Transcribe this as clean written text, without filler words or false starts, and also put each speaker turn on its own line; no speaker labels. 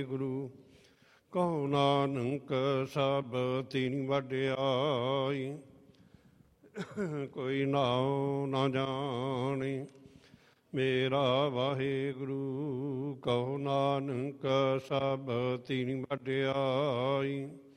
ਗੁਰੂ ਕਹੋ ਨਾਨਕ ਸਭ ਤਿਨ ਵਡਿਆਈ। ਕੋਈ ਨਾਉ ਨਾ ਜਾਣੇ ਮੇਰਾ ਵਾਹਿਗੁਰੂ ਕਹੋ ਨਾਨਕ ਸਭ ਤਿਨ ਵਡਿਆਈ।